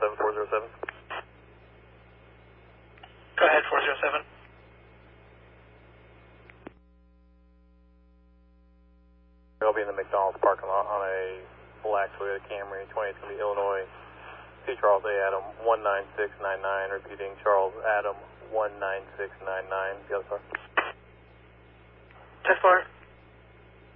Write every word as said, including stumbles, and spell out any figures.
seven four zero seven. Go ahead, four zero seven. I'll be in the McDonald's parking lot on a black Toyota Camry, twenty-eight going to be Illinois. C. Charles A. Adam, one nine six nine nine, repeating Charles Adam, one nine six nine nine. The other car. ten four.